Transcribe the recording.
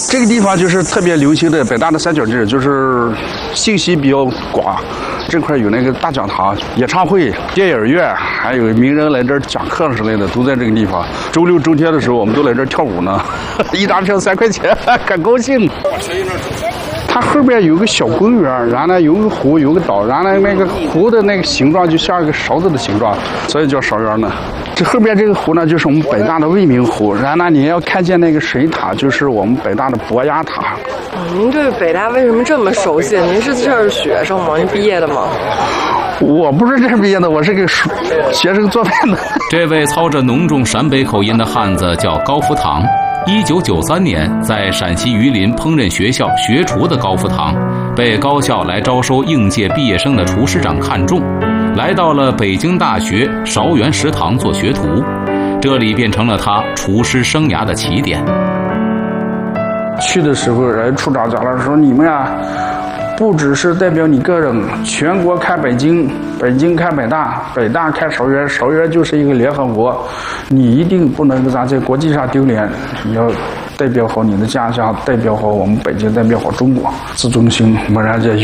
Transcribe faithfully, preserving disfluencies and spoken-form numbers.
这个地方就是特别流行的北大的三角地，就是信息比较广。这块有那个大讲堂、演唱会、电影院，还有名人来这儿讲课之类的，都在这个地方。周六周天的时候，我们都来这儿跳舞呢，一张票三块钱，很高兴。它后边有个小公园，然后呢有个湖，有个岛，然后呢那个湖的那个形状就像一个勺子的形状，所以叫勺园呢。这后边这个湖呢，就是我们北大的未名湖。然后呢，你要看见那个水塔，就是我们北大的博雅塔。 您对北大为什么这么熟悉？您是这儿学生吗？您毕业的吗？ 我不是这儿毕业的，我是个学生做饭的。 这位操着浓重陕北口音的汉子叫高福堂。一九九三年，在陕西榆林烹饪学校学厨的高福堂，被高校来招收应届毕业生的厨师长看中，来到了北京大学韶园食堂做学徒，这里变成了他厨师生涯的起点。 去的时候，人处长讲了说：“你们啊，不只是代表你个人，全国看北京，北京看北大，北大看韶园，韶园就是一个联合国，你一定不能给咱在国际上丢脸，你要代表好你的家乡，代表好我们北京，代表好中国，自尊心默然在